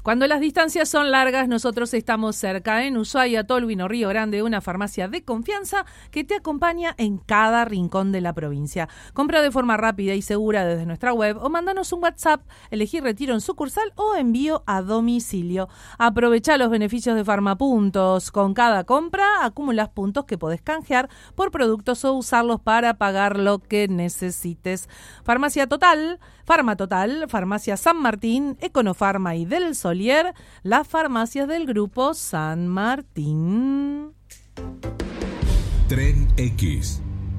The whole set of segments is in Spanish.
Cuando las distancias son largas, nosotros estamos cerca. En Ushuaia, Tolwyn o Río Grande, una farmacia de confianza que te acompaña en cada rincón de la provincia. Compra de forma rápida y segura desde nuestra web o mándanos un WhatsApp, elegí retiro en sucursal o envío a domicilio. Aprovecha los beneficios de Farmapuntos. Con cada compra acumulas puntos que podés canjear por productos o usarlos para pagar lo que necesites. Farmacia Total, Farma Total, Farmacia San Martín, Econofarma y Del Solier, las farmacias del Grupo San Martín. Tren X.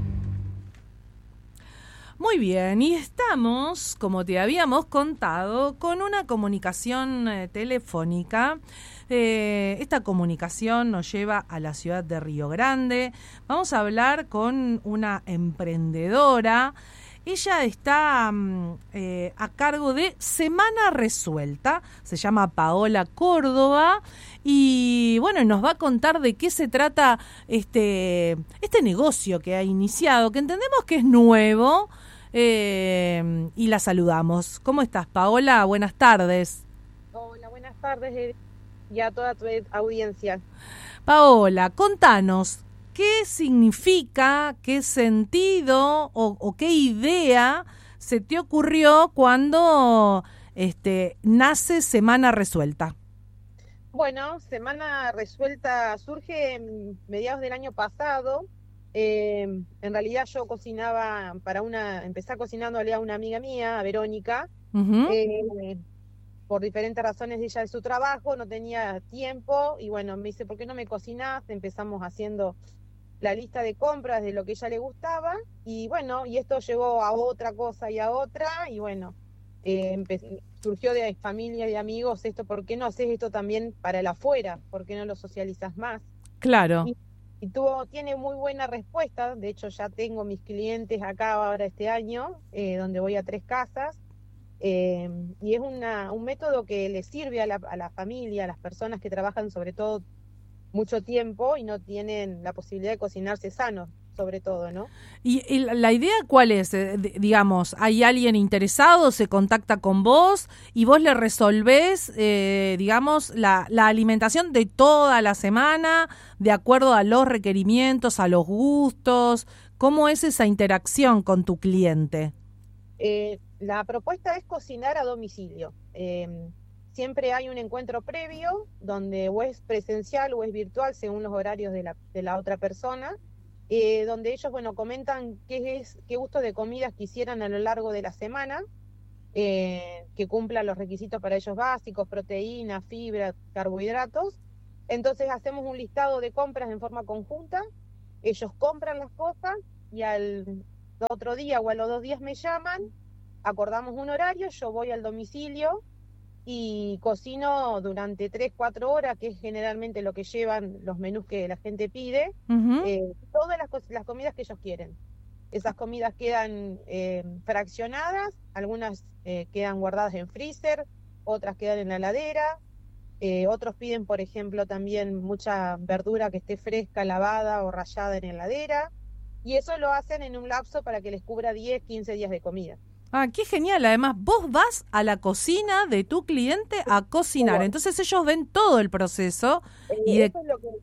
Muy bien, y estamos, como te habíamos contado, con una comunicación telefónica. Esta comunicación nos lleva a la ciudad de Río Grande. Vamos a hablar con una emprendedora. Ella está a cargo de Semana Resuelta, se llama Paola Córdoba y bueno, nos va a contar de qué se trata este negocio que ha iniciado, que entendemos que es nuevo y la saludamos. ¿Cómo estás, Paola? Buenas tardes. Hola, buenas tardes y a toda tu audiencia. Paola, contanos. ¿Qué significa, qué sentido o qué idea se te ocurrió cuando nace Semana Resuelta? Bueno, Semana Resuelta surge en mediados del año pasado. En realidad yo cocinaba empecé cocinándole a una amiga mía, a Verónica. Uh-huh. Por diferentes razones de ella de su trabajo, no tenía tiempo y bueno, me dice, ¿por qué no me cocinás? Empezamos haciendo la lista de compras de lo que a ella le gustaba y bueno, y esto llevó a otra cosa y a otra y bueno, surgió de familia y amigos esto, ¿por qué no haces esto también para el afuera? ¿Por qué no lo socializas más? Claro. Y tiene muy buena respuesta, de hecho ya tengo mis clientes acá ahora este año, donde voy a 3 casas, y es un método que le sirve a la familia, a las personas que trabajan sobre todo mucho tiempo y no tienen la posibilidad de cocinarse sano, sobre todo, ¿no? ¿Y la idea cuál es? Digamos, ¿hay alguien interesado, se contacta con vos y vos le resolvés, digamos, la alimentación de toda la semana de acuerdo a los requerimientos, a los gustos? ¿Cómo es esa interacción con tu cliente? La propuesta es cocinar a domicilio. Siempre hay un encuentro previo, donde o es presencial o es virtual, según los horarios de la otra persona, donde ellos, bueno, comentan qué gustos de comidas quisieran a lo largo de la semana, que cumplan los requisitos para ellos básicos, proteínas, fibra, carbohidratos. Entonces hacemos un listado de compras en forma conjunta, ellos compran las cosas y al otro día o a los 2 días me llaman, acordamos un horario, yo voy al domicilio y cocino durante 3-4 horas, que es generalmente lo que llevan los menús que la gente pide, Uh-huh. todas las comidas que ellos quieren. Esas comidas quedan fraccionadas, algunas quedan guardadas en freezer, otras quedan en la heladera, otros piden, por ejemplo, también mucha verdura que esté fresca, lavada o rallada en la heladera, y eso lo hacen en un lapso para que les cubra 10-15 días de comida. Ah, qué genial. Además, vos vas a la cocina de tu cliente a cocinar. Entonces ellos ven todo el proceso. Eso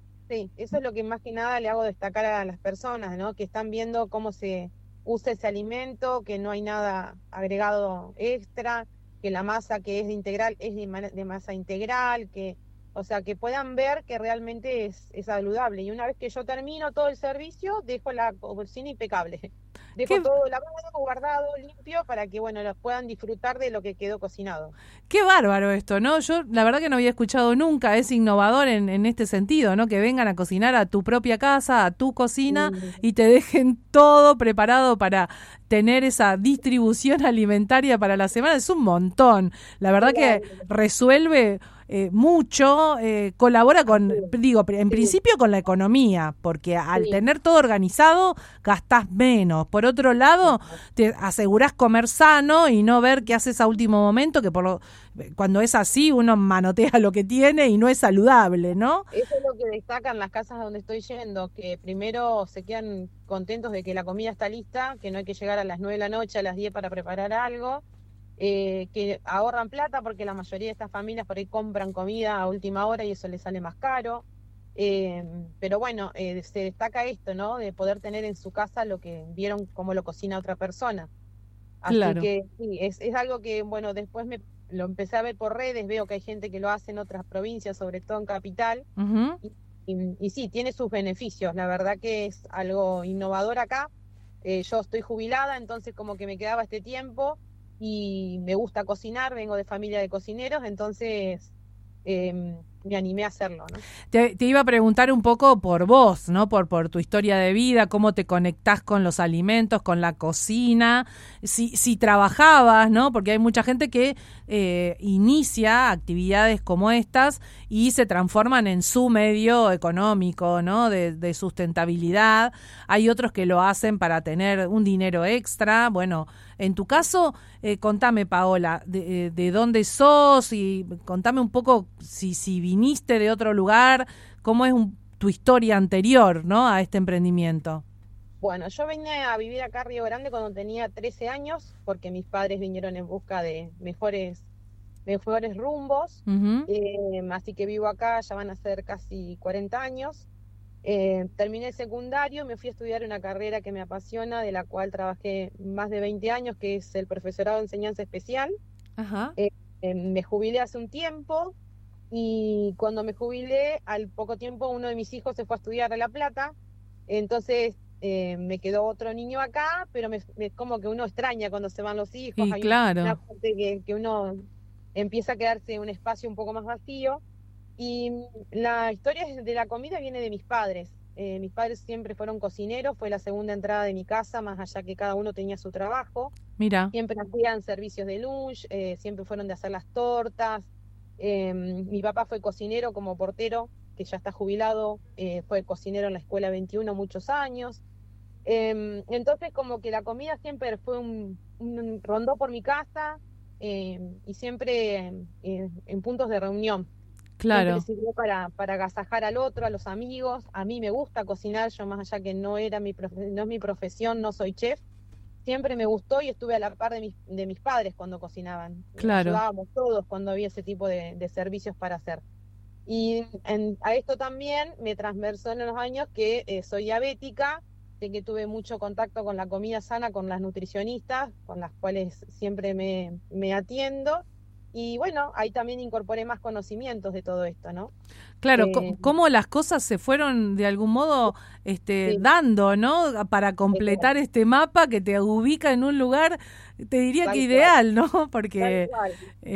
es lo que más que nada le hago destacar a las personas, ¿no? Que están viendo cómo se usa ese alimento, que no hay nada agregado extra, que la masa que es de integral es de masa integral, o sea, que puedan ver que realmente es saludable. Y una vez que yo termino todo el servicio, dejo la cocina impecable. Dejo todo lavado, guardado, limpio, para que, bueno, los puedan disfrutar de lo que quedó cocinado. Qué bárbaro esto, ¿no? Yo la verdad que no había escuchado nunca, es innovador en este sentido, ¿no? Que vengan a cocinar a tu propia casa, a tu cocina y te dejen todo preparado para tener esa distribución alimentaria para la semana. Es un montón. La verdad que resuelve mucho, colabora en principio con la economía, porque al tener todo organizado gastás menos. Por otro lado, te asegurás comer sano y no ver qué haces a último momento, que cuando es así uno manotea lo que tiene y no es saludable, ¿no? Eso es lo que destacan las casas donde estoy yendo, que primero se quedan contentos de que la comida está lista, que no hay que llegar a las 9 de la noche, a las 10 para preparar algo. que ahorran plata porque la mayoría de estas familias por ahí compran comida a última hora y eso les sale más caro. Pero bueno, se destaca esto, ¿no? De poder tener en su casa lo que vieron cómo lo cocina otra persona. Así Claro. que sí, es algo que, bueno, después lo empecé a ver por redes, veo que hay gente que lo hace en otras provincias, sobre todo en Capital, Ujú. y sí, tiene sus beneficios. La verdad que es algo innovador acá. Yo estoy jubilada, entonces como que me quedaba este tiempo y me gusta cocinar, vengo de familia de cocineros, entonces me animé a hacerlo, ¿no? Te iba a preguntar un poco por vos, ¿no? Por tu historia de vida, cómo te conectás con los alimentos, con la cocina, si trabajabas, ¿no? Porque hay mucha gente que inicia actividades como estas y se transforman en su medio económico, ¿no? De sustentabilidad. Hay otros que lo hacen para tener un dinero extra. Bueno, en tu caso, contame, Paola, de dónde sos y contame un poco si viniste de otro lugar, cómo es tu historia anterior, ¿no? A este emprendimiento. Bueno, yo vine a vivir acá a Río Grande cuando tenía 13 años, porque mis padres vinieron en busca de mejores rumbos, Ujú. así que vivo acá, ya van a ser casi 40 años. Terminé el secundario, me fui a estudiar una carrera que me apasiona, de la cual trabajé más de 20 años, que es el profesorado de enseñanza especial. Ajá. Me jubilé hace un tiempo y cuando me jubilé, al poco tiempo uno de mis hijos se fue a estudiar a La Plata, entonces me quedó otro niño acá, pero como que uno extraña cuando se van los hijos, Y hay una claro, parte que uno empieza a quedarse en un espacio un poco más vacío. Y la historia de la comida viene de mis padres. Mis padres siempre fueron cocineros, fue la segunda entrada de mi casa, más allá que cada uno tenía su trabajo. mira, Siempre hacían servicios de lunch, siempre fueron de hacer las tortas. Mi papá fue cocinero como portero, que ya está jubilado, fue cocinero en la Escuela 21 muchos años. Entonces como que la comida siempre fue rondó por mi casa, y siempre en puntos de reunión. Siempre claro, sirvió para agasajar al otro, a los amigos. A mí me gusta cocinar, yo más allá que no no es mi profesión, no soy chef. Siempre me gustó y estuve a la par de mis padres cuando cocinaban. claro. Ayudábamos todos cuando había ese tipo de servicios para hacer. Y a esto también me transversó en los años que soy diabética, de que tuve mucho contacto con la comida sana, con las nutricionistas, con las cuales siempre me atiendo. Y bueno, ahí también incorporé más conocimientos de todo esto, ¿no? Claro, Eh, cómo las cosas se fueron de algún modo sí, dando, ¿no? Para completar este mapa que te ubica en un lugar, te diría que tal cual, ideal, ¿no? tal Porque cual.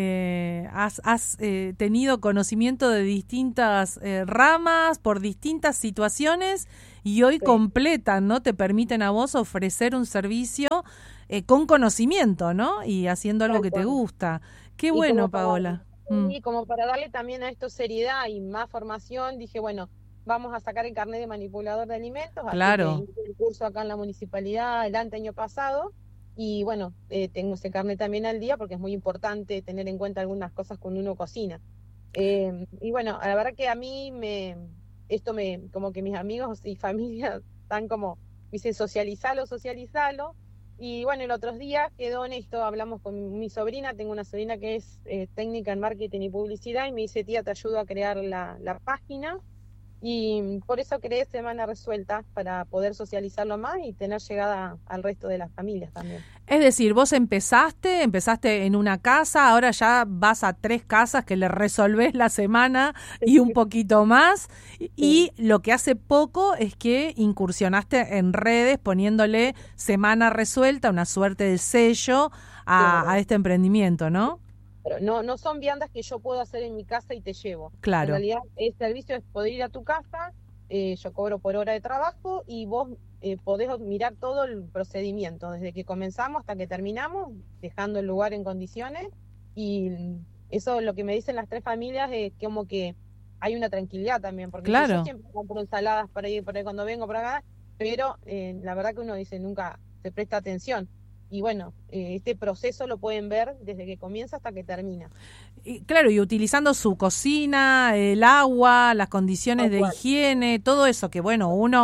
has tenido conocimiento de distintas ramas, por distintas situaciones, y hoy Sí, completan, ¿no? Te permiten a vos ofrecer un servicio con conocimiento, ¿no? Y haciendo algo tal que te cual. gusta. Qué Y bueno, Paola. Mm, como para darle también a esto seriedad y más formación, dije, bueno, vamos a sacar el carnet de manipulador de alimentos, así que claro. hice el curso acá en la municipalidad el año pasado, y bueno, tengo ese carnet también al día porque es muy importante tener en cuenta algunas cosas cuando uno cocina. Y bueno, la verdad que a mí como que mis amigos y familia están como, me dicen, socializalo, socializalo. Y bueno, el otro día quedó en esto, hablamos con mi sobrina, tengo una sobrina que es técnica en marketing y publicidad, y me dice, tía, te ayudo a crear la página. Y por eso creé Semana Resuelta, para poder socializarlo más y tener llegada al resto de las familias también. Es decir, vos empezaste en una casa, ahora ya vas a 3 casas que le resolvés la semana y un poquito más. Sí, Y lo que hace poco es que incursionaste en redes poniéndole Semana Resuelta, una suerte de sello a claro. este emprendimiento, ¿no? Pero no son viandas que yo puedo hacer en mi casa y te llevo. En Claro, realidad, el servicio es poder ir a tu casa, yo cobro por hora de trabajo y vos podés mirar todo el procedimiento, desde que comenzamos hasta que terminamos, dejando el lugar en condiciones. Y eso, lo que me dicen las 3 familias, es como que hay una tranquilidad también, porque dice, yo claro. siempre compro ensaladas para ir por ahí cuando vengo por acá, pero la verdad que uno dice, nunca se presta atención. Y bueno, este proceso lo pueden ver desde que comienza hasta que termina. Y, claro, y utilizando su cocina, el agua, las condiciones Tal de cual. higiene, todo eso que, bueno, uno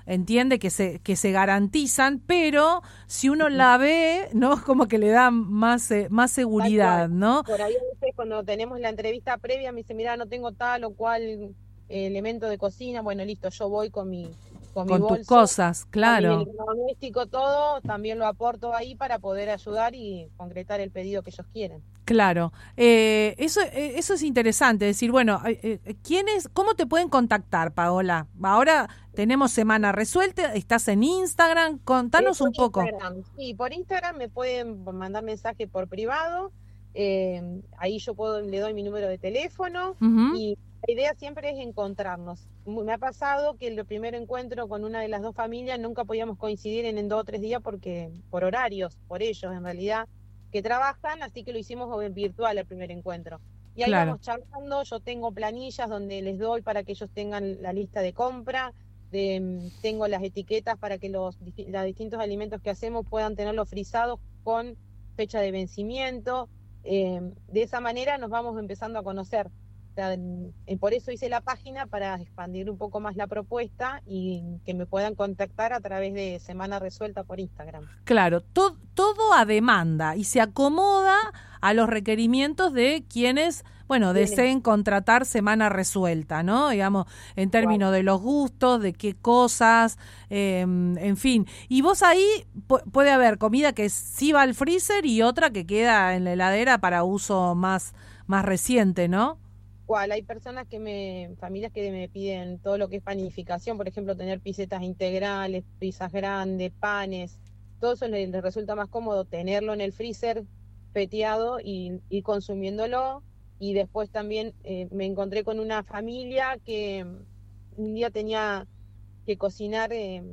entiende que se garantizan, pero si uno la ve, ¿no? Como que le da más seguridad, ¿no? Por ahí a veces cuando tenemos la entrevista previa me dice, mira, no tengo tal o cual elemento de cocina, bueno, listo, yo voy con mi Con tus bolso, cosas, con mi claro. electrodoméstico, todo, también lo aporto ahí para poder ayudar y concretar el pedido que ellos quieren. Claro, eso es interesante, decir, bueno, ¿cómo te pueden contactar, Paola? Ahora tenemos Semana Resuelta, estás en Instagram, contanos un poco. Instagram, sí, por Instagram me pueden mandar mensaje por privado, ahí yo le doy mi número de teléfono Uh-huh. y la idea siempre es encontrarnos. Me ha pasado que el primer encuentro con una de las dos familias nunca podíamos coincidir en 2 o 3 días porque por horarios, por ellos en realidad, que trabajan, así que lo hicimos virtual el primer encuentro. Y ahí Claro. vamos charlando, yo tengo planillas donde les doy para que ellos tengan la lista de compra, tengo las etiquetas para que los distintos alimentos que hacemos puedan tenerlos frisados con fecha de vencimiento. De esa manera nos vamos empezando a conocer. O sea, por eso hice la página para expandir un poco más la propuesta y que me puedan contactar a través de Semana Resuelta por Instagram. Claro, todo a demanda y se acomoda a los requerimientos de quienes, bueno, deseen contratar Semana Resuelta, ¿no? Digamos, en términos de los gustos, de qué cosas, en fin. Y vos ahí puede haber comida que sí va al freezer y otra que queda en la heladera para uso más reciente, ¿no? Hay familias que me piden todo lo que es panificación, por ejemplo, tener pisetas integrales, pizzas grandes, panes, todo eso les resulta más cómodo tenerlo en el freezer peteado y consumiéndolo. Y después también me encontré con una familia que un día tenía que cocinar,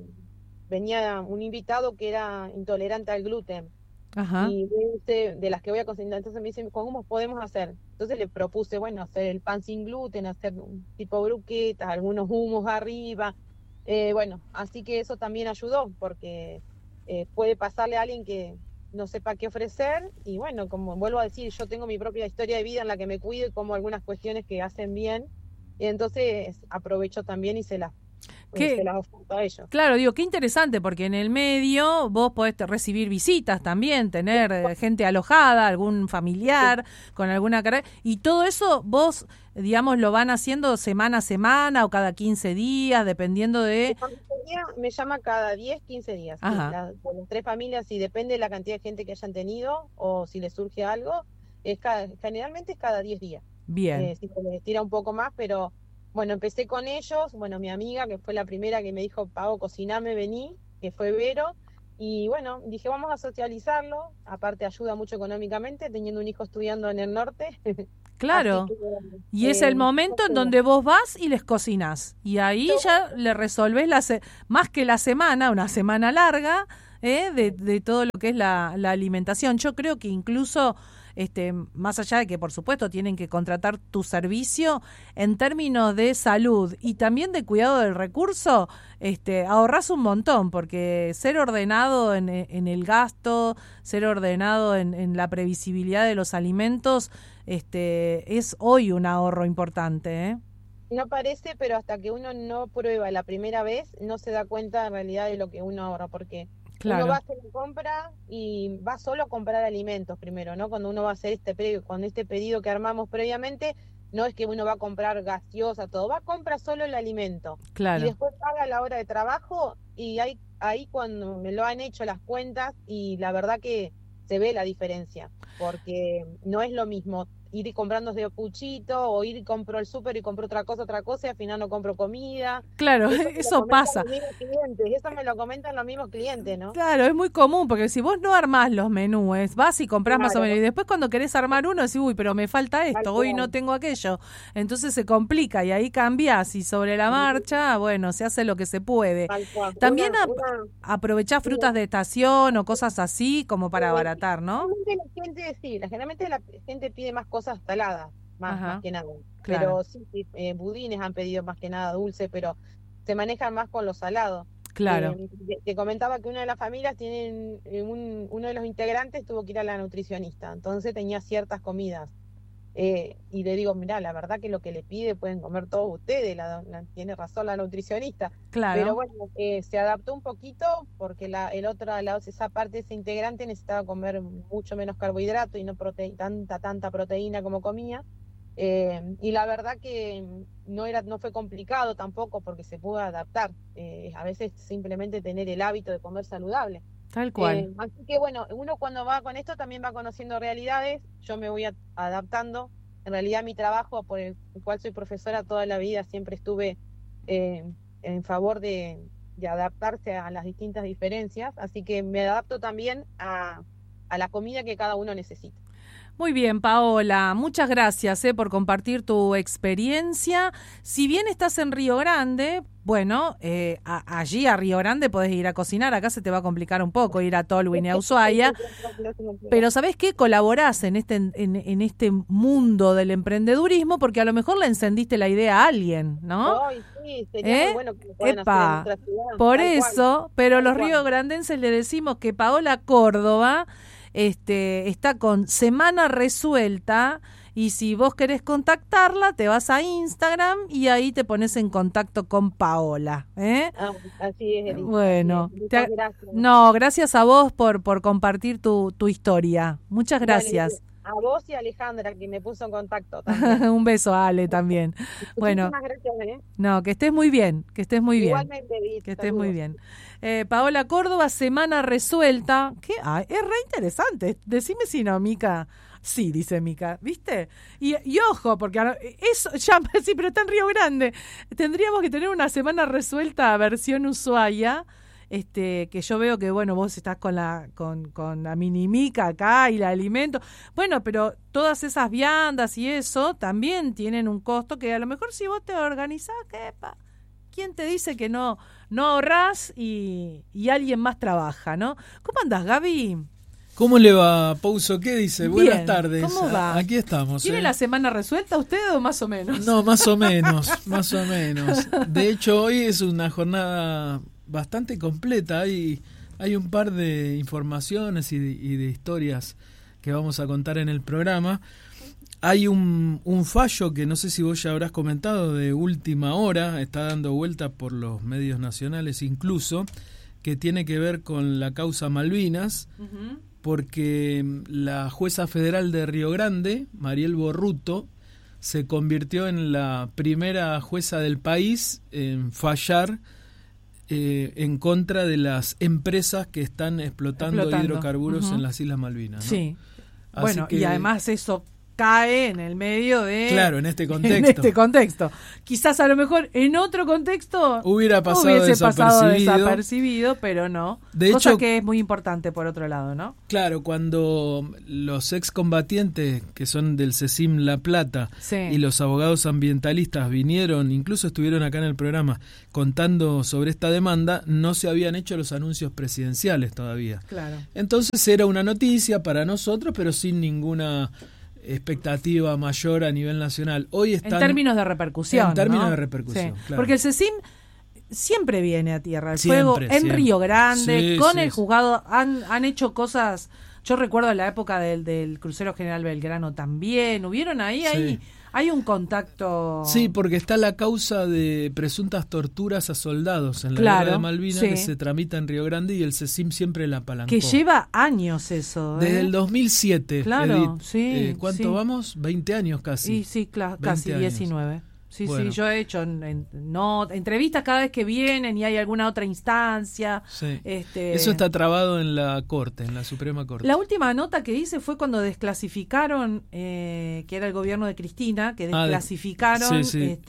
venía un invitado que era intolerante al gluten. Ajá. Y me dice, de las que voy a cocinar, entonces me dice, ¿cómo podemos hacer? Entonces le propuse, bueno, hacer el pan sin gluten, hacer un tipo bruquetas, algunos humos arriba. Bueno, así que eso también ayudó, porque puede pasarle a alguien que no sepa qué ofrecer. Y bueno, como vuelvo a decir, yo tengo mi propia historia de vida en la que me cuido y como algunas cuestiones que hacen bien. Y entonces aprovecho también y se las oferto a ellos. Claro, digo, qué interesante, porque en el medio vos podés recibir visitas también, tener gente alojada, algún familiar con alguna carrera, y todo eso vos, digamos, lo van haciendo semana a semana o cada 15 días, dependiendo de... Me llama cada 10, 15 días. Sí, de las 3 familias, si depende de la cantidad de gente que hayan tenido o si les surge algo, generalmente es cada 10 días. Bien. Si se les tira un poco más, pero bueno, empecé con ellos. Bueno, mi amiga, que fue la primera que me dijo, Pau, cociname, vení, que fue Vero. Y bueno, dije, vamos a socializarlo. Aparte, ayuda mucho económicamente, teniendo un hijo estudiando en el norte. Claro. Que, y es el momento en donde vos vas y les cocinás. Y ahí ya le resolvés más que la semana, una semana larga, de todo lo que es la alimentación. Yo creo que incluso, más allá de que por supuesto tienen que contratar tu servicio, en términos de salud y también de cuidado del recurso, ahorrás un montón, porque ser ordenado en el gasto, ser ordenado en la previsibilidad de los alimentos, es hoy un ahorro importante, ¿eh? No parece, pero hasta que uno no prueba la primera vez, no se da cuenta en realidad de lo que uno ahorra, porque uno va a hacer la compra y va solo a comprar alimentos primero, ¿no? Cuando uno va a hacer con este pedido que armamos previamente, no es que uno va a comprar gaseosa, todo, va a comprar solo el alimento. Claro. Y después paga la hora de trabajo y ahí cuando me lo han hecho las cuentas y la verdad que se ve la diferencia, porque no es lo mismo ir comprando de puchito o ir y compro el súper y compro otra cosa y al final no compro comida. Claro, eso pasa. Eso me lo comentan los mismos clientes, ¿no? Claro, es muy común, porque si vos no armás los menús, vas y comprás más o menos, y después cuando querés armar uno decís, uy, pero me falta esto, hoy no tengo aquello, entonces se complica y ahí cambiás y sobre la marcha, bueno, se hace lo que se puede. También aprovechás frutas de estación o cosas así como para abaratar, ¿no? Generalmente la gente pide más cosas saladas, más que nada. Claro. Pero sí, budines han pedido más que nada dulce, pero se manejan más con los salados. Claro. Te comentaba que una de las familias uno de los integrantes tuvo que ir a la nutricionista, entonces tenía ciertas comidas y le digo, mirá, la verdad que lo que le pide pueden comer todos ustedes, tiene razón la nutricionista. Claro. Pero bueno, se adaptó un poquito porque esa parte, ese integrante necesitaba comer mucho menos carbohidrato y no tanta proteína como comía. Y la verdad que no fue complicado tampoco porque se pudo adaptar. A veces simplemente tener el hábito de comer saludable. Tal cual. Así que bueno, uno cuando va con esto también va conociendo realidades, yo me voy adaptando. En realidad mi trabajo, por el cual soy profesora toda la vida, siempre estuve en favor de adaptarse a las distintas diferencias, así que me adapto también a la comida que cada uno necesita. Muy bien, Paola, muchas gracias por compartir tu experiencia. Si bien estás en Río Grande, bueno, allí a Río Grande podés ir a cocinar, acá se te va a complicar un poco ir a Tolwyn y a Ushuaia, pero ¿sabés qué? Colaborás en este mundo del emprendedurismo porque a lo mejor le encendiste la idea a alguien, ¿no? Ay, sí, sería muy bueno que lo puedan hacer en nuestra ciudad. Por eso, pero los riograndenses le decimos que Paola Córdoba está con Semana Resuelta y si vos querés contactarla te vas a Instagram y ahí te pones en contacto con Paola. Así es, Edith. Bueno, muchas gracias. No, gracias a vos por compartir tu historia. Muchas gracias. A vos y a Alejandra que me puso en contacto también. Un beso a Ale también. Bueno, gracias, no, que estés muy bien, que estés muy Igualmente, bien. Edith, que estés saludos. muy bien. Paola Córdoba, Semana Resuelta. ¿Qué? Es re interesante. Decime si no, Mica. Sí, dice Mica, ¿viste? Y ojo, porque eso ya sí, pero está en Río Grande. Tendríamos que tener una Semana Resuelta versión Ushuaia. Que yo veo que, bueno, vos estás con la mini Mica acá y la alimento. Bueno, pero todas esas viandas y eso también tienen un costo que a lo mejor si vos te organizás, ¿quién te dice que no ahorrás y alguien más trabaja, ¿no? ¿Cómo andás, Gaby? ¿Cómo le va, Pouso? ¿Qué dice? Bien. Buenas tardes. ¿Cómo va? Aquí estamos. ¿Tiene la semana resuelta usted o más o menos? No, más o menos, más o menos. De hecho, hoy es una jornada bastante completa. Hay un par de informaciones y de historias que vamos a contar en el programa. Hay un fallo que no sé si vos ya habrás comentado de última hora, está dando vuelta por los medios nacionales incluso, que tiene que ver con la causa Malvinas, porque la jueza federal de Río Grande, Mariel Borruto, se convirtió en la primera jueza del país en fallar en contra de las empresas que están explotando hidrocarburos en las Islas Malvinas, ¿no? Sí. Así bueno, que, y además eso cae en el medio de... Claro, en este contexto. En este contexto. Quizás a lo mejor en otro contexto hubiese pasado desapercibido, pero no. De Cosa hecho, que es muy importante por otro lado, ¿no? Claro, cuando los excombatientes que son del CECIM La Plata y los abogados ambientalistas vinieron, incluso estuvieron acá en el programa contando sobre esta demanda, no se habían hecho los anuncios presidenciales todavía. Claro. Entonces era una noticia para nosotros, pero sin ninguna expectativa mayor a nivel nacional. Hoy están en términos de repercusión. En términos ¿no? de repercusión, sí. claro. Porque el CECIM siempre viene a Tierra del Fuego, en Río Grande, con el juzgado, han hecho cosas. Yo recuerdo la época del crucero General Belgrano también. ¿Hubieron ahí? Hay un contacto. Sí, porque está la causa de presuntas torturas a soldados en la guerra de Malvinas que se tramita en Río Grande y el CECIM siempre la apalancó. Que lleva años eso. Desde el 2007. Claro, Edith. ¿Cuánto vamos? 20 años casi. Sí, casi 19. Sí, bueno. Sí, yo he hecho entrevistas cada vez que vienen y hay alguna otra instancia. Sí. Eso está trabado en la Corte, en la Suprema Corte. La última nota que hice fue cuando desclasificaron, que era el gobierno de Cristina, que desclasificaron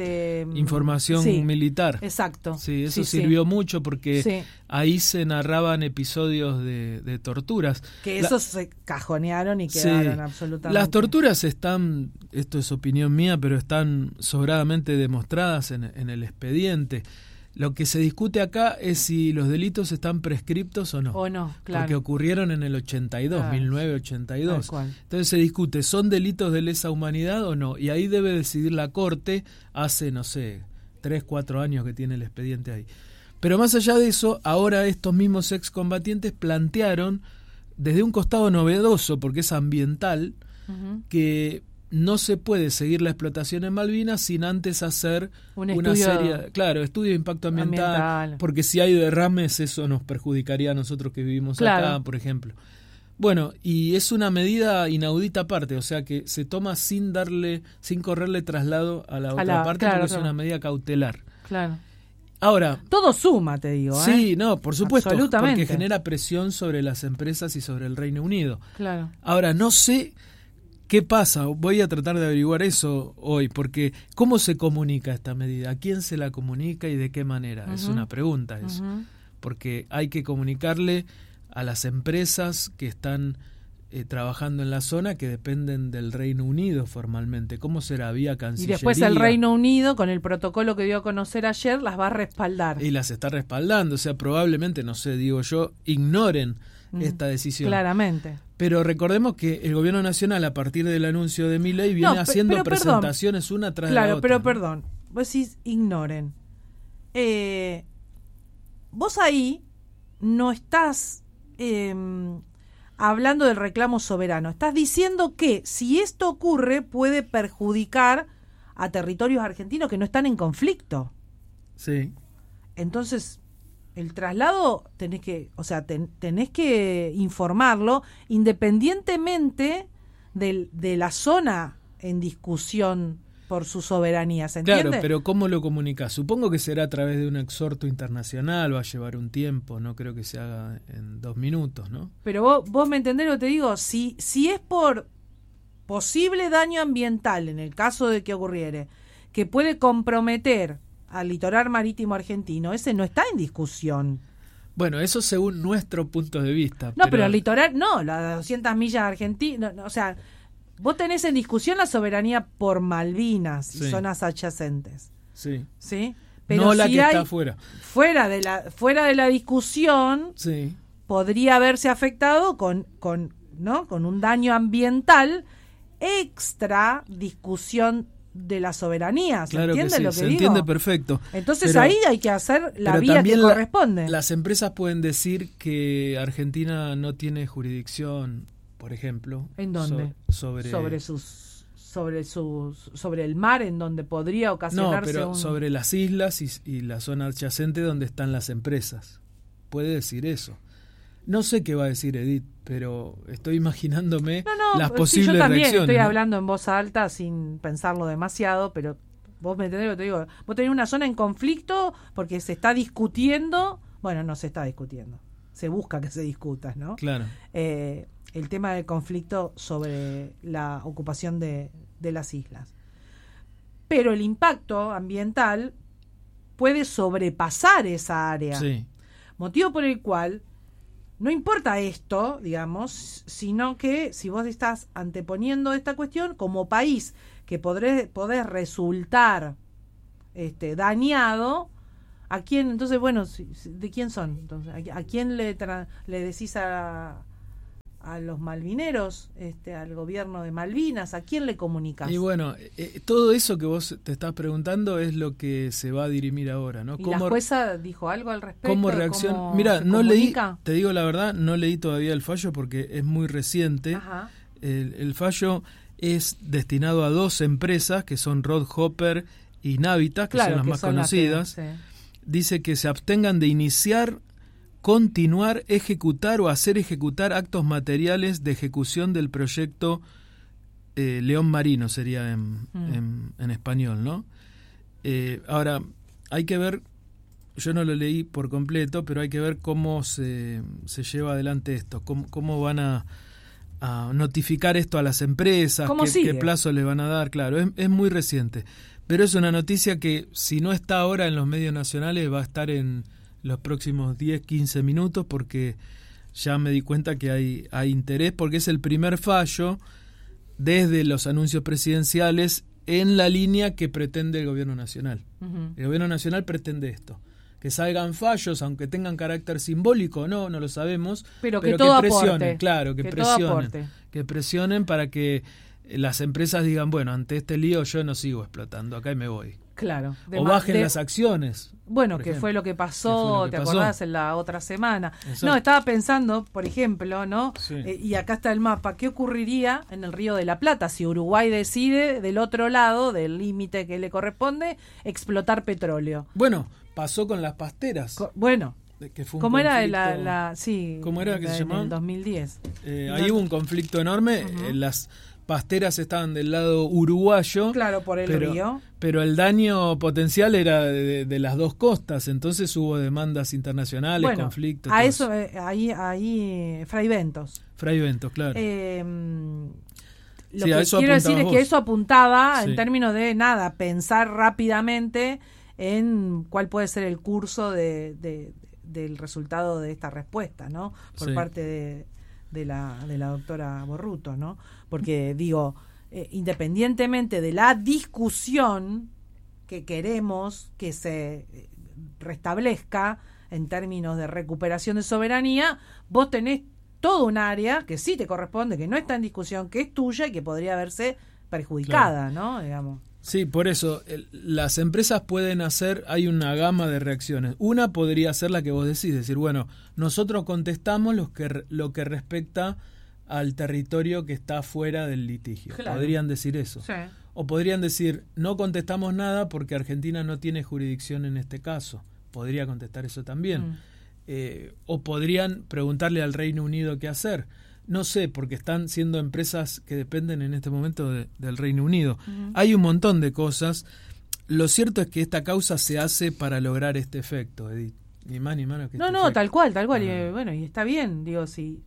información militar. Exacto. Sí, eso sirvió mucho porque ahí se narraban episodios de torturas. Que esos se cajonearon y quedaron absolutamente. Las torturas están, esto es opinión mía, pero están sobradamente demostradas en el expediente. Lo que se discute acá es si los delitos están prescriptos o no. O no, claro. Porque ocurrieron en el 82, claro. 1982. Entonces se discute, ¿son delitos de lesa humanidad o no? Y ahí debe decidir la Corte, hace, 3, 4 años que tiene el expediente ahí. Pero más allá de eso, ahora estos mismos excombatientes plantearon, desde un costado novedoso, porque es ambiental, que no se puede seguir la explotación en Malvinas sin antes hacer Un una estudio serie, estudio de impacto ambiental, porque si hay derrames eso nos perjudicaría a nosotros que vivimos acá, por ejemplo. Bueno, y es una medida inaudita aparte, o sea que se toma sin correrle traslado a la otra parte, porque es una medida cautelar. Claro. Ahora, todo suma, te digo. Sí, no, por supuesto, absolutamente, porque genera presión sobre las empresas y sobre el Reino Unido. Claro. Ahora, no sé qué pasa, voy a tratar de averiguar eso hoy, porque ¿cómo se comunica esta medida? ¿A quién se la comunica y de qué manera? Es una pregunta eso, porque hay que comunicarle a las empresas que están trabajando en la zona, que dependen del Reino Unido formalmente. ¿Cómo será? Vía Cancillería. Y después el Reino Unido, con el protocolo que dio a conocer ayer, las va a respaldar. Y las está respaldando, o sea, probablemente, no sé, digo yo, ignoren esta decisión. Claramente. Pero recordemos que el gobierno nacional, a partir del anuncio de Milei, viene haciendo presentaciones una tras la otra. Claro, pero perdón, vos decís ignoren. Vos ahí no estás hablando del reclamo soberano. Estás diciendo que si esto ocurre puede perjudicar a territorios argentinos que no están en conflicto. Sí. Entonces, el traslado tenés que informarlo independientemente de la zona en discusión por su soberanía, ¿se entiende? Claro, pero ¿cómo lo comunicás? Supongo que será a través de un exhorto internacional, va a llevar un tiempo, no creo que se haga en 2 minutos, ¿no? Pero vos me entendés lo que te digo, si es por posible daño ambiental, en el caso de que ocurriere, que puede comprometer al litoral marítimo argentino, ese no está en discusión. Bueno, eso según nuestro punto de vista. No, pero el litoral, no, las 200 millas argentinas, o sea, vos tenés en discusión la soberanía por Malvinas y zonas adyacentes. Sí. ¿Sí? Pero no la si que hay, está afuera. Fuera de la discusión, podría haberse afectado con un daño ambiental extra discusión de la soberanía. ¿Se entiende lo que digo? Se entiende perfecto. Entonces ahí hay que hacer la vía que corresponde. Las empresas pueden decir que Argentina no tiene jurisdicción, por ejemplo. ¿En dónde? Sobre el mar, en donde podría ocasionarse. No, pero sobre las islas y la zona adyacente donde están las empresas. Puede decir eso. No sé qué va a decir Edith, pero estoy imaginándome las posibles yo también reacciones. Estoy hablando en voz alta sin pensarlo demasiado, pero vos me entendés lo que te digo. Vos tenés una zona en conflicto porque se está discutiendo. Bueno, no se está discutiendo. Se busca que se discuta, ¿no? Claro. El tema del conflicto sobre la ocupación de las islas. Pero el impacto ambiental puede sobrepasar esa área. Sí. Motivo por el cual no importa esto, digamos, sino que si vos estás anteponiendo esta cuestión como país que podés resultar dañado, ¿a quién? Entonces, bueno, ¿de quién son? Entonces, ¿a quién le decís a los malvineros, al gobierno de Malvinas? ¿A quién le comunicas? Y bueno, todo eso que vos te estás preguntando es lo que se va a dirimir ahora, ¿no? ¿Y la jueza dijo algo al respecto? ¿Cómo reacciona? Mira, no leí, te digo la verdad, no leí todavía el fallo porque es muy reciente. Ajá. El fallo es destinado a 2 empresas que son Rod Hopper y Navitas, que son las más conocidas. Dice que se abstengan de iniciar, continuar, ejecutar o hacer ejecutar actos materiales de ejecución del proyecto León Marino, sería en español, ¿no? Ahora, hay que ver, yo no lo leí por completo, pero hay que ver cómo se lleva adelante esto, cómo van a notificar esto a las empresas, qué plazo le van a dar, claro, es muy reciente. Pero es una noticia que si no está ahora en los medios nacionales va a estar en los próximos 10, 15 minutos porque ya me di cuenta que hay interés porque es el primer fallo desde los anuncios presidenciales en la línea que pretende el gobierno nacional. Uh-huh. El gobierno nacional pretende esto. Que salgan fallos, aunque tengan carácter simbólico, no lo sabemos, pero que todo presionen, aporte, claro, que presionen para que las empresas digan, bueno, ante este lío yo no sigo explotando acá y me voy. Claro. O bajen las acciones. Bueno, que fue lo que pasó, ¿te acordás? En la otra semana. Exacto. No, estaba pensando, por ejemplo, ¿no? Sí. Y acá está el mapa, ¿qué ocurriría en el Río de la Plata si Uruguay decide, del otro lado, del límite que le corresponde, explotar petróleo? Bueno, pasó con las pasteras. Bueno. Que fue un ¿Cómo conflicto, era sí, ¿cómo era que se llamaba? En el 2010. Ahí hubo un conflicto enorme. Las pasteras estaban del lado uruguayo. Claro, por el río. Pero el daño potencial era de las dos costas. Entonces hubo demandas internacionales, conflictos. A eso, ahí Fray Ventos. Fray Ventos, claro. Lo que quiero decir es que eso apuntaba en términos de pensar rápidamente en cuál puede ser el curso del resultado de esta respuesta, ¿no? Por parte de la doctora Borruto, ¿no? Porque digo, independientemente de la discusión que queremos que se restablezca en términos de recuperación de soberanía, vos tenés todo un área que sí te corresponde, que no está en discusión, que es tuya y que podría verse perjudicada, ¿no? Digamos. Sí, por eso las empresas pueden hacer, hay una gama de reacciones. Una podría ser la que vos decís, decir, bueno, nosotros contestamos lo que respecta al territorio que está fuera del litigio. Claro. Podrían decir eso. Sí. O podrían decir, no contestamos nada porque Argentina no tiene jurisdicción en este caso. Podría contestar eso también. O podrían preguntarle al Reino Unido qué hacer. No sé, porque están siendo empresas que dependen en este momento del Reino Unido. Hay un montón de cosas. Lo cierto es que esta causa se hace para lograr este efecto, Edith. Ni más ni menos que efecto. Tal cual. Y bueno, y está bien, digo, si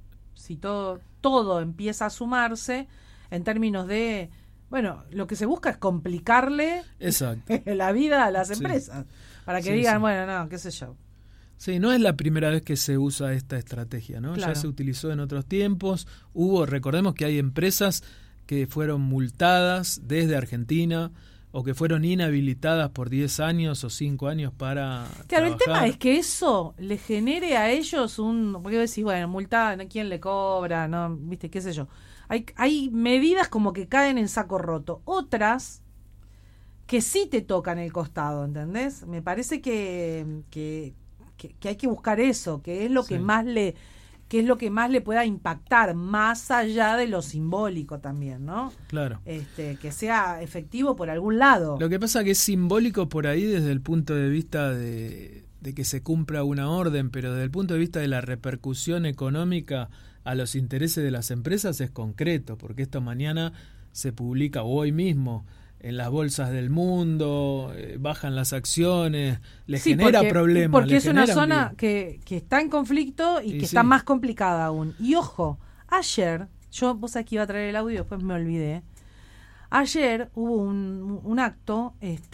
todo empieza a sumarse en términos de, bueno, lo que se busca es complicarle la vida a las empresas, para que digan, bueno, no, qué sé yo. Sí, no es la primera vez que se usa esta estrategia, ¿no? Claro. Ya se utilizó en otros tiempos. Recordemos que hay empresas que fueron multadas desde Argentina o que fueron inhabilitadas por 10 años o 5 años para Claro, trabajar. El tema es que eso le genere a ellos porque decís, bueno, multada, ¿quién le cobra? No, viste, qué sé yo. Hay medidas como que caen en saco roto. Otras que sí te tocan el costado, ¿entendés? Me parece que hay que buscar eso, que es lo que más le pueda impactar, más allá de lo simbólico también, ¿no? Claro. Que sea efectivo por algún lado. Lo que pasa es que es simbólico por ahí desde el punto de vista de que se cumpla una orden, pero desde el punto de vista de la repercusión económica a los intereses de las empresas es concreto, porque esto mañana se publica, o hoy mismo, en las bolsas del mundo, bajan las acciones, genera problemas. Porque es una zona que está en conflicto y que está más complicada aún. Y ojo, ayer, vos aquí iba a traer el audio, después me olvidé. Ayer hubo un acto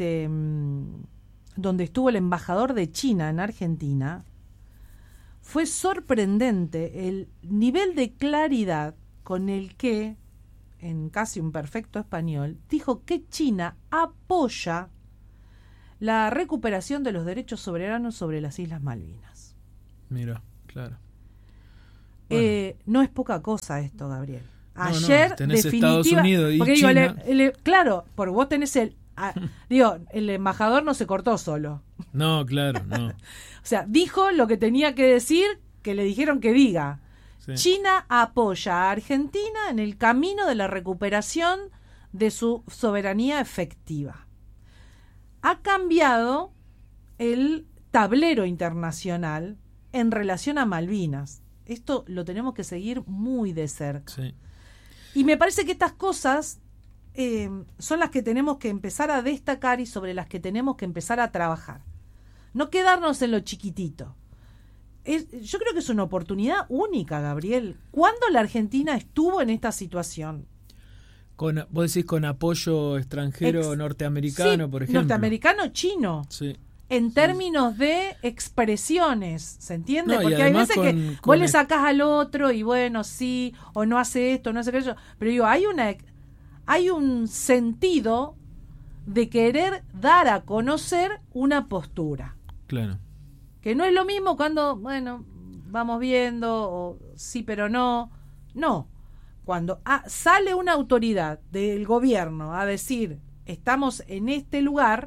donde estuvo el embajador de China en Argentina. Fue sorprendente el nivel de claridad con el que, en casi un perfecto español, dijo que China apoya la recuperación de los derechos soberanos sobre las Islas Malvinas. Mira, claro. Bueno. No es poca cosa esto, Gabriel. Ayer, tenés Estados Unidos y porque China. Digo, claro, porque vos tenés el embajador no se cortó solo. No, claro, no. O sea, dijo lo que tenía que decir, que le dijeron que diga. Sí. China apoya a Argentina en el camino de la recuperación de su soberanía efectiva. Ha cambiado el tablero internacional en relación a Malvinas. Esto lo tenemos que seguir muy de cerca. Sí. Y me parece que estas cosas son las que tenemos que empezar a destacar y sobre las que tenemos que empezar a trabajar. No quedarnos en lo chiquitito. Yo creo que es una oportunidad única, Gabriel. ¿Cuándo la Argentina estuvo en esta situación? Vos decís con apoyo extranjero norteamericano, por ejemplo. Norteamericano, chino. Sí. En términos de expresiones, ¿se entiende? Porque hay veces que vos le sacás al otro y bueno, sí, o no hace esto, no hace aquello. Pero digo, hay un sentido de querer dar a conocer una postura. Claro. Que no es lo mismo cuando, bueno, vamos viendo, o sí pero no. No. Cuando sale una autoridad del gobierno a decir, estamos en este lugar,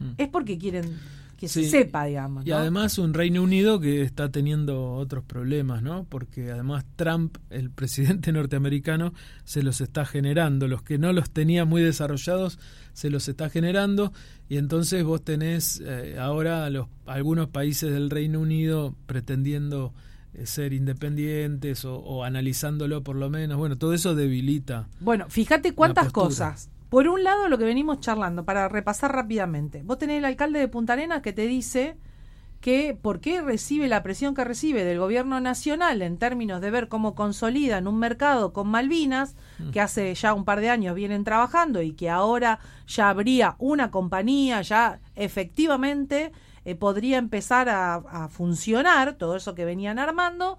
es porque quieren que sí, se sepa, digamos, ¿no? Y además un Reino Unido que está teniendo otros problemas, ¿no? Porque además Trump, el presidente norteamericano, se los está generando. Los que no los tenía muy desarrollados se los está generando, y entonces vos tenés ahora algunos países del Reino Unido pretendiendo ser independientes o analizándolo por lo menos. Bueno, todo eso debilita. Bueno, fíjate cuántas cosas. Por un lado, lo que venimos charlando, para repasar rápidamente. Vos tenés el alcalde de Punta Arenas que te dice que por qué recibe la presión que recibe del gobierno nacional en términos de ver cómo consolidan un mercado con Malvinas, que hace ya un par de años vienen trabajando y que ahora ya habría una compañía, ya efectivamente podría empezar a funcionar todo eso que venían armando.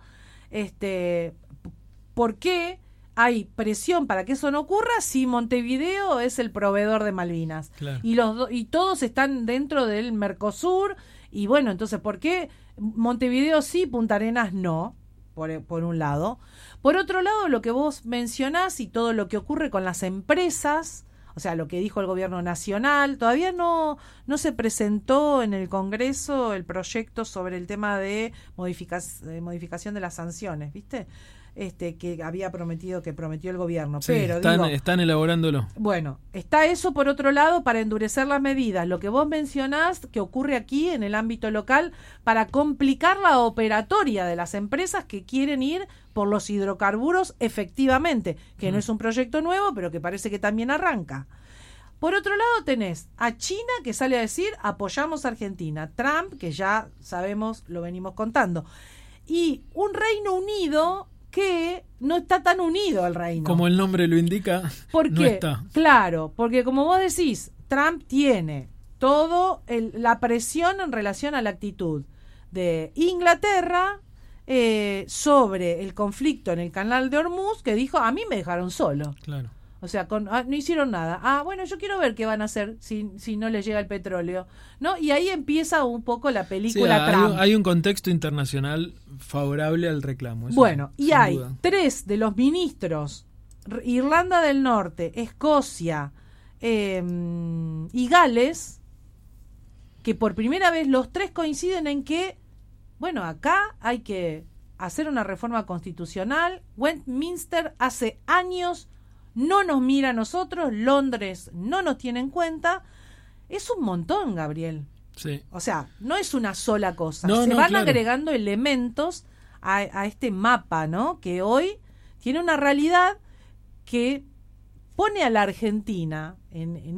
¿Por qué hay presión para que eso no ocurra si Montevideo es el proveedor de Malvinas? Claro. Y todos están dentro del Mercosur? Y bueno, entonces, ¿por qué Montevideo sí, Punta Arenas no? Por un lado. Por otro lado, lo que vos mencionás y todo lo que ocurre con las empresas, o sea, lo que dijo el gobierno nacional, todavía no se presentó en el Congreso el proyecto sobre el tema de modificación de las sanciones, ¿viste? Que prometió el gobierno. Sí, pero están elaborándolo. Bueno, está eso por otro lado para endurecer las medidas. Lo que vos mencionás que ocurre aquí en el ámbito local para complicar la operatoria de las empresas que quieren ir por los hidrocarburos efectivamente, que no es un proyecto nuevo, pero que parece que también arranca. Por otro lado tenés a China que sale a decir apoyamos a Argentina, Trump, que ya sabemos, lo venimos contando, y un Reino Unido que no está tan unido al reino. Como el nombre lo indica, ¿por qué? No está. Claro, porque como vos decís, Trump tiene todo la presión en relación a la actitud de Inglaterra sobre el conflicto en el canal de Hormuz, que dijo, a mí me dejaron solo. Claro. O sea, no hicieron nada. Bueno, yo quiero ver qué van a hacer si no les llega el petróleo, ¿no? Y ahí empieza un poco la película Trump. Hay un contexto internacional favorable al reclamo. Bueno, y hay duda. 3 de los ministros, Irlanda del Norte, Escocia y Gales, que por primera vez los 3 coinciden en que, bueno, acá hay que hacer una reforma constitucional. Westminster hace años no nos mira a nosotros, Londres no nos tiene en cuenta. Es un montón, Gabriel. Sí. O sea, no es una sola cosa. Se van claro. agregando elementos a este mapa, ¿no? Que hoy tiene una realidad que pone a la Argentina en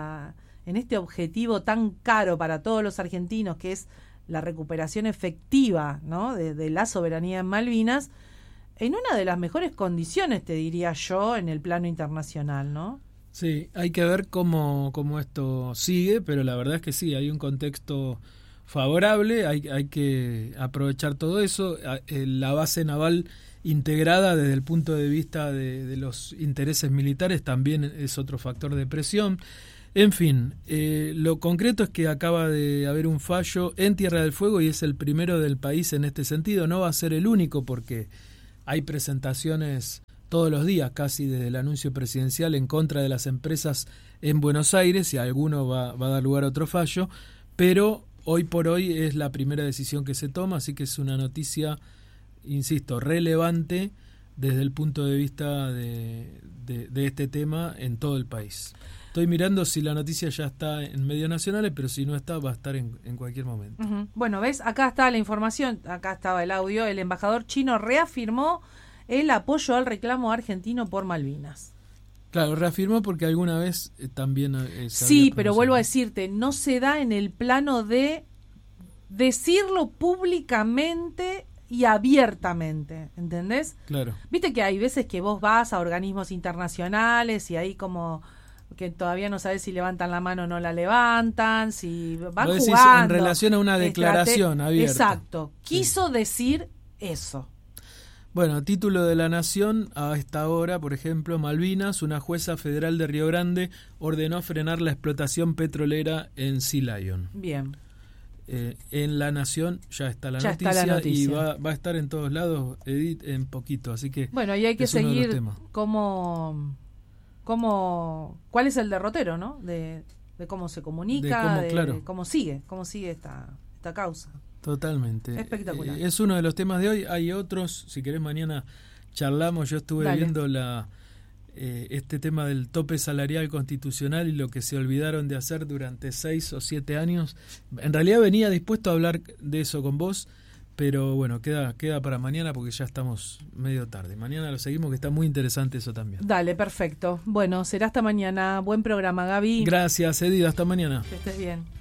este objetivo tan caro para todos los argentinos, que es la recuperación efectiva, ¿no? de la soberanía en Malvinas, en una de las mejores condiciones, te diría yo, en el plano internacional, ¿no? Sí, hay que ver cómo esto sigue, pero la verdad es que sí, hay un contexto favorable, hay que aprovechar todo eso. La base naval integrada desde el punto de vista de los intereses militares también es otro factor de presión. En fin, lo concreto es que acaba de haber un fallo en Tierra del Fuego y es el primero del país en este sentido. No va a ser el único porque hay presentaciones todos los días, casi desde el anuncio presidencial, en contra de las empresas en Buenos Aires, y alguno va a dar lugar a otro fallo, pero hoy por hoy es la primera decisión que se toma, así que es una noticia, insisto, relevante desde el punto de vista de este tema en todo el país. Estoy mirando si la noticia ya está en medios nacionales, pero si no está, va a estar en cualquier momento. Uh-huh. Bueno, ¿ves? Acá está la información, acá estaba el audio. El embajador chino reafirmó el apoyo al reclamo argentino por Malvinas. Claro, reafirmó porque alguna vez también sí, pero vuelvo a decirte, no se da en el plano de decirlo públicamente y abiertamente, ¿entendés? Claro. Viste que hay veces que vos vas a organismos internacionales y ahí como que todavía no sabes si levantan la mano o no la levantan, si van jugando. En relación a una declaración abierta. Exacto. Quiso decir eso. Bueno, título de La Nación, a esta hora, por ejemplo, Malvinas, una jueza federal de Río Grande ordenó frenar la explotación petrolera en Sea Lion. Bien. En La Nación ya está la noticia y va a estar en todos lados, Edith, en poquito, así que bueno, y hay que seguir cuál es el derrotero, ¿no? de de cómo se comunica, claro. cómo sigue esta causa. Totalmente. Espectacular. Es uno de los temas de hoy. Hay otros, si querés mañana charlamos. Yo estuve viendo este tema del tope salarial constitucional y lo que se olvidaron de hacer durante 6 o 7 años. En realidad venía dispuesto a hablar de eso con vos, pero bueno, queda para mañana porque ya estamos medio tarde. Mañana lo seguimos, que está muy interesante eso también. Dale, perfecto. Bueno, será hasta mañana. Buen programa, Gaby. Gracias, Edith. Hasta mañana. Que estés bien.